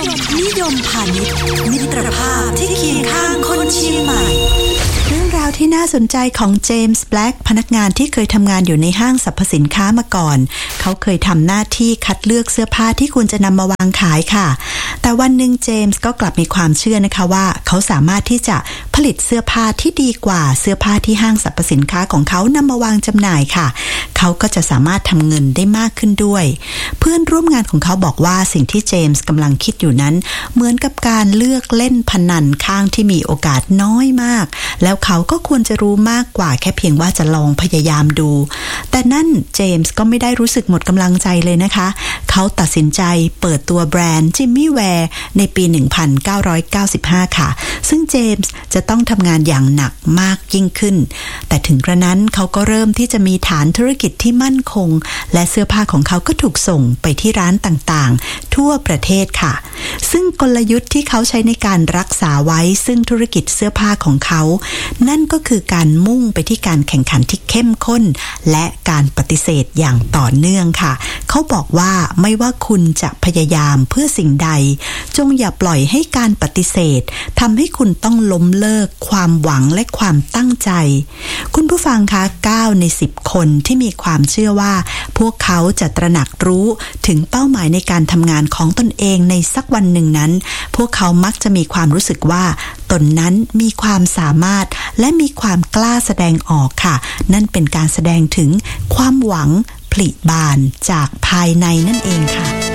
นิยมพาณิชย์มิตรภาพที่เคียงข้างคนเชียงใหม่เรื่องราวที่น่าสนใจของเจมส์แบล็กพนักงานที่เคยทำงานอยู่ในห้างสรรพสินค้ามาก่อนเขาเคยทำหน้าที่คัดเลือกเสื้อผ้าที่ควรจะนำมาวางขายค่ะแต่วันหนึ่งเจมส์ก็กลับมีความเชื่อนะคะว่าเขาสามารถที่จะผลิตเสื้อผ้าที่ดีกว่าเสื้อผ้าที่ห้างสรรพสินค้าของเขานำมาวางจำหน่ายค่ะเขาก็จะสามารถทำเงินได้มากขึ้นด้วยเพื่อนร่วมงานของเขาบอกว่าสิ่งที่เจมส์กำลังคิดอยู่นั้นเหมือนกับการเลือกเล่นพนันข้างที่มีโอกาสน้อยมากแล้วเขาก็ควรจะรู้มากกว่าแค่เพียงว่าจะลองพยายามดูแต่นั่นเจมส์ก็ไม่ได้รู้สึกหมดกำลังใจเลยนะคะเขาตัดสินใจเปิดตัวแบรนด์จิมมี่แวร์ในปี 1995 ค่ะซึ่งเจมส์จะต้องทำงานอย่างหนักมากยิ่งขึ้นแต่ถึงกระนั้นเขาก็เริ่มที่จะมีฐานธุรกิจที่มั่นคงและเสื้อผ้าของเขาก็ถูกส่งไปที่ร้านต่างๆทั่วประเทศค่ะซึ่งกลยุทธ์ที่เขาใช้ในการรักษาไว้ซึ่งธุรกิจเสื้อผ้าของเขานั่นก็คือการมุ่งไปที่การแข่งขันที่เข้มข้นและการปฏิเสธอย่างต่อเนื่องค่ะเขาบอกว่าไม่ว่าคุณจะพยายามเพื่อสิ่งใดจงอย่าปล่อยให้การปฏิเสธทำให้คุณต้องล้มเลิกความหวังและความตั้งใจคุณผู้ฟังคะ9 ใน 10 คนที่มีความเชื่อว่าพวกเขาจะตระหนักรู้ถึงเป้าหมายในการทำงานของตนเองในสักวันหนึ่งนั้นพวกเขามักจะมีความรู้สึกว่าตนนั้นมีความสามารถและมีความกล้าแสดงออกค่ะนั่นเป็นการแสดงถึงความหวังผลิบานจากภายในนั่นเองค่ะ